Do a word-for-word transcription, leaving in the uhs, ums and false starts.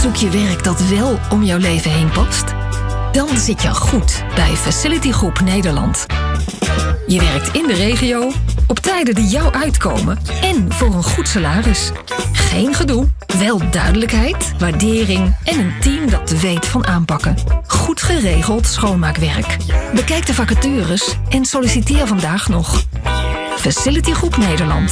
Zoek je werk dat wel om jouw leven heen past? Dan zit je goed bij Facility Groep Nederland. Je werkt in de regio, op tijden die jou uitkomen en voor een goed salaris. Geen gedoe, wel duidelijkheid, waardering en een team dat weet van aanpakken. Goed geregeld schoonmaakwerk. Bekijk de vacatures en solliciteer vandaag nog. Facility Groep Nederland.